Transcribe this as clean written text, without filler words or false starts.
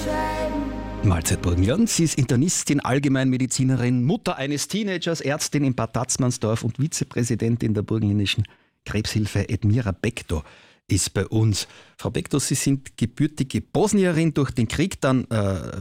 Mahlzeit Burgenland. Sie ist Internistin, Allgemeinmedizinerin, Mutter eines Teenagers, Ärztin in Bad Tatzmannsdorf und Vizepräsidentin der Burgenländischen Krebshilfe. Edmira Bekto ist bei uns. Frau Bekto, Sie sind gebürtige Bosnierin, durch den Krieg dann